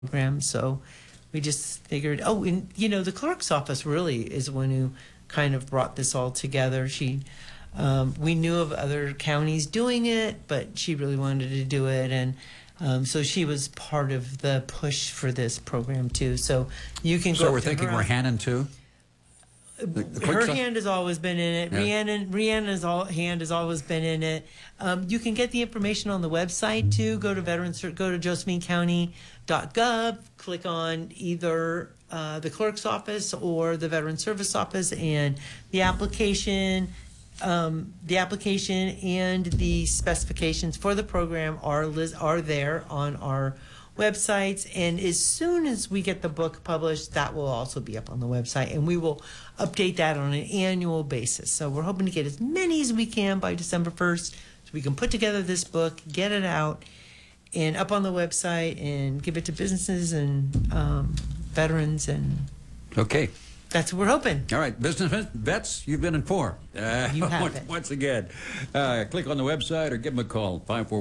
program. So we just figured, and the clerk's office really is the one who kind of brought this all together. We knew of other counties doing it, but she really wanted to do it, and so she was part of the push for this program too. So you can go. So we're thinking we're Hannon too. Her hand has always been in it. Yeah. Rhiannon's hand has always been in it. You can get the information on the website too. Go to go to josephinecounty.gov. Click on either the clerk's office or the Veteran Service Office, and the application and the specifications for the program are there on our websites. And as soon as we get the book published, that will also be up on the website, and we will update that on an annual basis. So we're hoping to get as many as we can by December 1st, so we can put together this book, get it out and up on the website, and give it to businesses and veterans, and okay. That's what we're hoping. All right, business vets, you've been informed. You have it. Once again, click on the website or give them a call,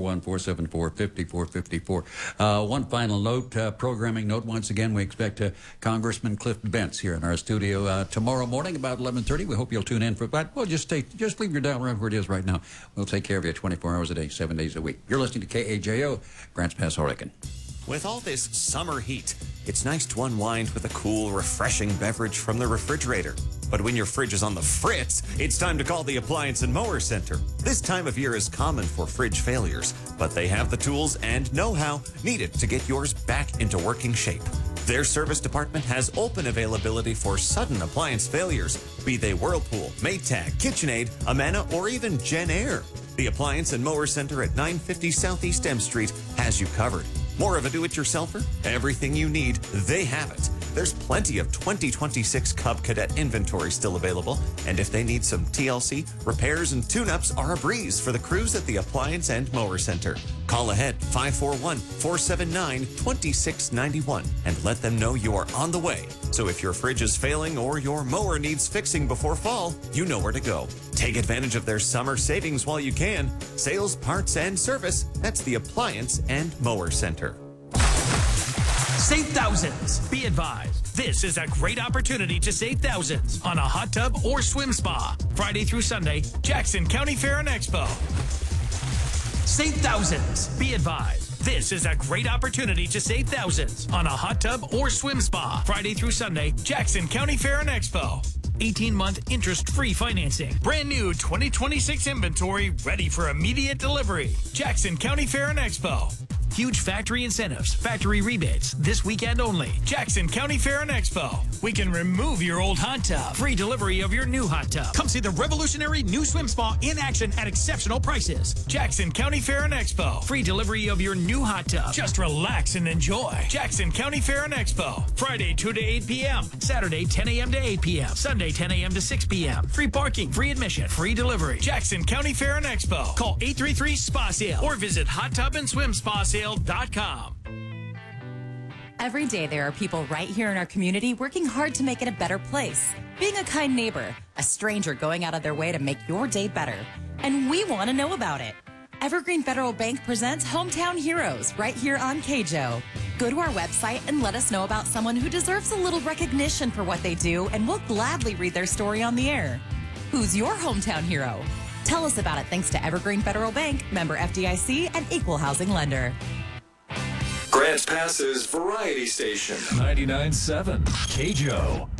541-474-5454. One final note, programming note. Once again, we expect Congressman Cliff Bentz here in our studio tomorrow morning about 11:30. We hope you'll tune in for that. Well, just leave your dial right where it is right now. We'll take care of you 24 hours a day, 7 days a week. You're listening to KAJO, Grants Pass, Oregon. With all this summer heat, it's nice to unwind with a cool, refreshing beverage from the refrigerator. But when your fridge is on the fritz, it's time to call the Appliance and Mower Center. This time of year is common for fridge failures, but they have the tools and know-how needed to get yours back into working shape. Their service department has open availability for sudden appliance failures, be they Whirlpool, Maytag, KitchenAid, Amana, or even JennAir. The Appliance and Mower Center at 950 Southeast M Street has you covered. More of a do-it-yourselfer? Everything you need, they have it. There's plenty of 2026 Cub Cadet inventory still available, and if they need some TLC, repairs and tune-ups are a breeze for the crews at the Appliance and Mower Center. Call ahead 541-479-2691 and let them know you are on the way. So if your fridge is failing or your mower needs fixing before fall, you know where to go. Take advantage of their summer savings while you can. Sales, parts, and service. That's the Appliance and Mower Center. Save thousands. Be advised, this is a great opportunity to save thousands on a hot tub or swim spa. Friday through Sunday, Jackson County Fair and Expo. Save thousands. Be advised, this is a great opportunity to save thousands on a hot tub or swim spa. Friday through Sunday, Jackson County Fair and Expo. 18-month interest-free financing. Brand new 2026 inventory ready for immediate delivery. Jackson County Fair and Expo. Huge factory incentives, factory rebates, this weekend only. Jackson County Fair and Expo. We can remove your old hot tub. Free delivery of your new hot tub. Come see the revolutionary new swim spa in action at exceptional prices. Jackson County Fair and Expo. Free delivery of your new hot tub. Just relax and enjoy. Jackson County Fair and Expo. Friday 2 to 8 p.m. Saturday 10 a.m. to 8 p.m. Sunday 10 a.m. to 6 p.m. Free parking, free admission, free delivery. Jackson County Fair and Expo. Call 833-SPA-SALE or visit hottubandSwimSpaSale.com. Every day there are people right here in our community working hard to make it a better place. Being a kind neighbor, a stranger going out of their way to make your day better. And we want to know about it. Evergreen Federal Bank presents Hometown Heroes right here on KJO. Go to our website and let us know about someone who deserves a little recognition for what they do, and we'll gladly read their story on the air. Who's your hometown hero? Tell us about it thanks to Evergreen Federal Bank, member FDIC, and equal housing lender. Grants Pass's Variety Station. 99.7 KJO.